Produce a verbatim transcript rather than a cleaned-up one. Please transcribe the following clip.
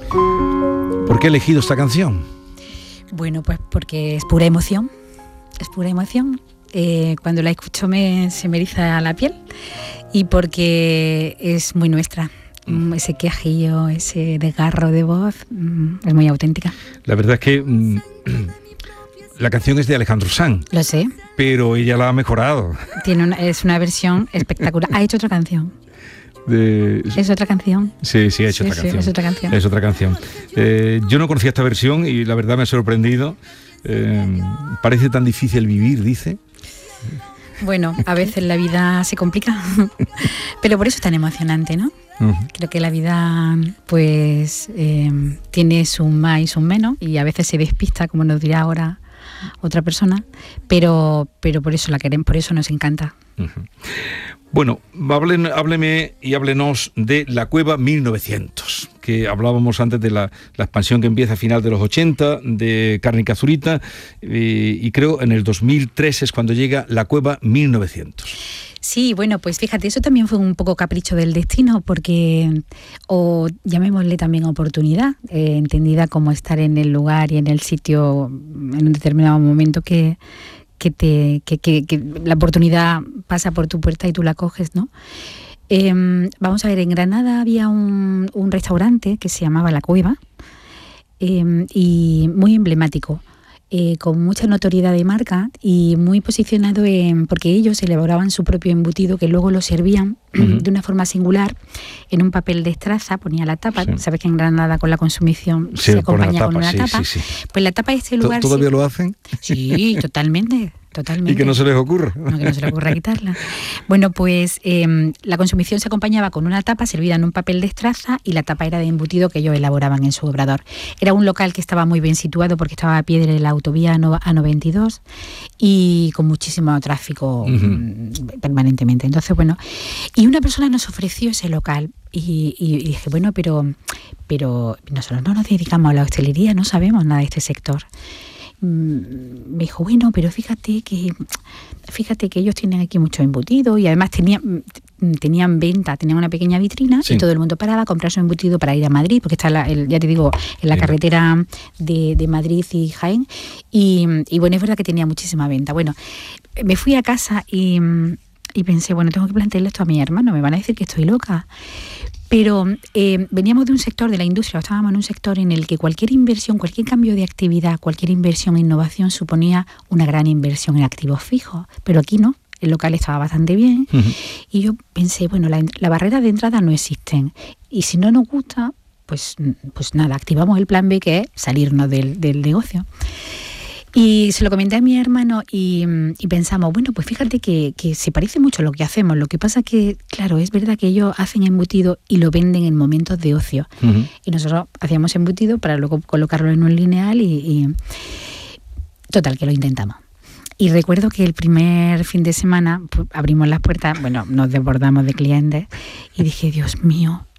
¿Por qué he elegido esta canción? Bueno, pues porque es pura emoción, es pura emoción. Eh, cuando la escucho me, se me eriza la piel y porque es muy nuestra. Mm, ese quejillo, ese desgarro de voz, mm, es muy auténtica. La verdad es que mm, la canción es de Alejandro Sanz. Lo sé. Pero ella la ha mejorado. Tiene una, es una versión espectacular. Ha hecho otra canción. De... ¿Es otra canción? Sí, sí, ha hecho sí, otra sí, canción. Es otra canción. Es otra canción. Eh, yo no conocía esta versión y la verdad me ha sorprendido. Eh, parece tan difícil vivir, dice. Bueno, a veces la vida se complica, pero por eso es tan emocionante, ¿no? Uh-huh. Creo que la vida, pues, eh, tiene su más y su menos y a veces se despista, como nos dirá ahora otra persona, pero, pero por eso la queremos, por eso nos encanta. Uh-huh. Bueno, hábleme, hábleme y háblenos de La Cueva mil novecientos, que hablábamos antes de la, la expansión que empieza a final de los ochenta, de Cárnica Zurita, y, y creo en el dos mil tres es cuando llega La Cueva mil novecientos. Sí, bueno, pues fíjate, eso también fue un poco capricho del destino, porque, o llamémosle también oportunidad, eh, entendida como estar en el lugar y en el sitio en un determinado momento que... Que, te, que, que, que la oportunidad pasa por tu puerta y tú la coges, ¿no? Eh, vamos a ver, en Granada había un, un restaurante que se llamaba La Cueva, eh, y muy emblemático, eh, con mucha notoriedad de marca y muy posicionado en... porque ellos elaboraban su propio embutido que luego lo servían uh-huh. de una forma singular en un papel de estraza, ponía la tapa, sí. Sabes que en Granada con la consumición sí, se acompaña con una sí, tapa, sí, sí. Pues la tapa de este lugar... ¿Todavía sí, lo hacen? Sí, totalmente. Totalmente. Y que no se les ocurra. No, que no se les ocurra quitarla. Bueno, pues eh, la consumición se acompañaba con una tapa servida en un papel de estraza y la tapa era de embutido que ellos elaboraban en su obrador. Era un local que estaba muy bien situado porque estaba a pie de la autovía A noventa y dos y con muchísimo tráfico uh-huh. permanentemente. Entonces, bueno, y una persona nos ofreció ese local y, y, y dije, bueno, pero, pero nosotros no nos dedicamos a la hostelería, no sabemos nada de este sector. Me dijo, bueno, pero fíjate que fíjate que ellos tienen aquí mucho embutido y además tenían tenían venta, tenían una pequeña vitrina sí. y todo el mundo paraba a comprar su embutido para ir a Madrid, porque está, la, el, ya te digo, en la sí. carretera de, de Madrid y Jaén, y, y bueno, es verdad que tenía muchísima venta. Bueno, me fui a casa y, y pensé, bueno, tengo que plantearle esto a mi hermano, me van a decir que estoy loca. Pero eh, veníamos de un sector de la industria, estábamos en un sector en el que cualquier inversión, cualquier cambio de actividad, cualquier inversión en innovación suponía una gran inversión en activos fijos, pero aquí no, el local estaba bastante bien uh-huh. y yo pensé, bueno, la, la barrera de entrada no existen y si no nos gusta, pues, pues nada, activamos el plan B, que es salirnos del, del negocio. Y se lo comenté a mi hermano y, y pensamos, bueno, pues fíjate que, que se parece mucho a lo que hacemos. Lo que pasa que, claro, es verdad que ellos hacen embutido y lo venden en momentos de ocio. Uh-huh. Y nosotros hacíamos embutido para luego colocarlo en un lineal y, y... Total, que lo intentamos. Y recuerdo que el primer fin de semana pues, abrimos las puertas, bueno, nos desbordamos de clientes y dije, Dios mío,